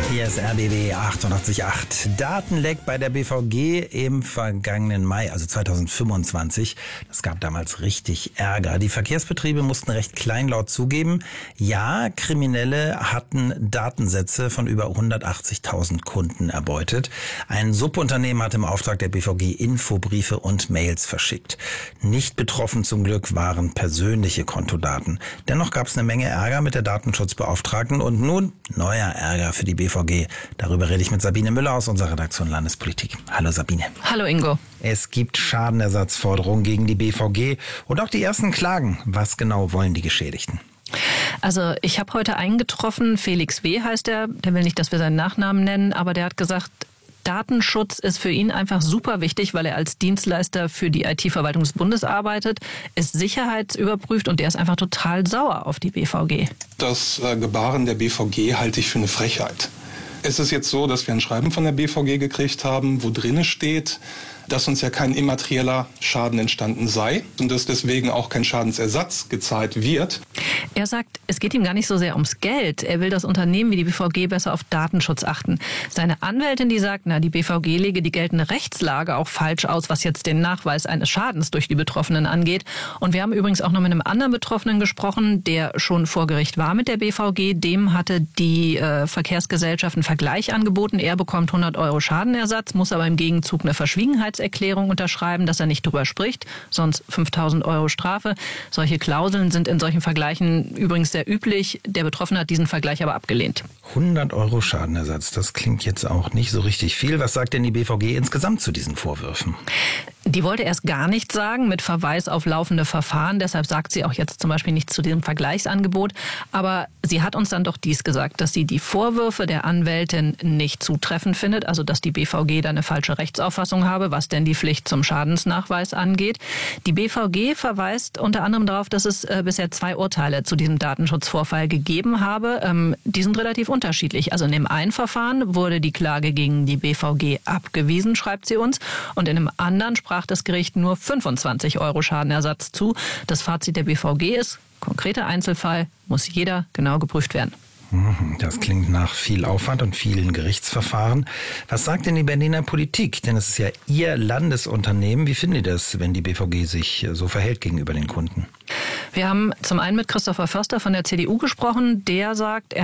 Hier ist RBB 88.8. Datenleck bei der BVG im vergangenen Mai, also 2025. Das gab damals richtig Ärger. Die Verkehrsbetriebe mussten recht kleinlaut zugeben, ja, Kriminelle hatten Datensätze von über 180.000 Kunden erbeutet. Ein Subunternehmen hat im Auftrag der BVG Infobriefe und Mails verschickt. Nicht betroffen zum Glück waren persönliche Kontodaten. Dennoch gab es eine Menge Ärger mit der Datenschutzbeauftragten und nun neuer Ärger für die BVG. Darüber rede ich mit Sabine Müller aus unserer Redaktion Landespolitik. Hallo Sabine. Hallo Ingo. Es gibt Schadenersatzforderungen gegen die BVG und auch die ersten Klagen. Was genau wollen die Geschädigten? Also ich habe heute einen getroffen, Felix W. heißt er. Der will nicht, dass wir seinen Nachnamen nennen, aber der hat gesagt, Datenschutz ist für ihn einfach super wichtig, weil er als Dienstleister für die IT-Verwaltung des Bundes arbeitet, ist sicherheitsüberprüft und der ist einfach total sauer auf die BVG. Das Gebaren der BVG halte ich für eine Frechheit. Es ist jetzt so, dass wir ein Schreiben von der BVG gekriegt haben, wo drin steht, dass uns ja kein immaterieller Schaden entstanden sei und dass deswegen auch kein Schadensersatz gezahlt wird. Er sagt, es geht ihm gar nicht so sehr ums Geld. Er will das Unternehmen wie die BVG besser auf Datenschutz achten. Seine Anwältin, die sagt, die BVG lege die geltende Rechtslage auch falsch aus, was jetzt den Nachweis eines Schadens durch die Betroffenen angeht. Und wir haben übrigens auch noch mit einem anderen Betroffenen gesprochen, der schon vor Gericht war mit der BVG. Dem hatte die Verkehrsgesellschaft einen Vergleich angeboten. Er bekommt 100 € Schadenersatz, muss aber im Gegenzug eine Verschwiegenheitserklärung unterschreiben, dass er nicht drüber spricht, sonst 5.000 € Strafe. Solche Klauseln sind in solchen Vergleichen übrigens sehr üblich. Der Betroffene hat diesen Vergleich aber abgelehnt. 100 € Schadenersatz, das klingt jetzt auch nicht so richtig viel. Was sagt denn die BVG insgesamt zu diesen Vorwürfen? Die wollte erst gar nichts sagen mit Verweis auf laufende Verfahren. Deshalb sagt sie auch jetzt zum Beispiel nichts zu diesem Vergleichsangebot. Aber sie hat uns dann doch dies gesagt, dass sie die Vorwürfe der Anwältin nicht zutreffend findet. Also dass die BVG da eine falsche Rechtsauffassung habe, was denn die Pflicht zum Schadensnachweis angeht. Die BVG verweist unter anderem darauf, dass es bisher 2 Urteile zu diesem Datenschutzvorfall gegeben habe. Die sind relativ unterschiedlich. Also in dem einen Verfahren wurde die Klage gegen die BVG abgewiesen, schreibt sie uns. Und in einem anderen sprach das Gericht nur 25 € Schadenersatz zu. Das Fazit der BVG ist, konkreter Einzelfall muss jeder genau geprüft werden. Das klingt nach viel Aufwand und vielen Gerichtsverfahren. Was sagt denn die Berliner Politik? Denn es ist ja Ihr Landesunternehmen. Wie finden Sie das, wenn die BVG sich so verhält gegenüber den Kunden? Wir haben zum einen mit Christopher Förster von der CDU gesprochen. Der sagt, er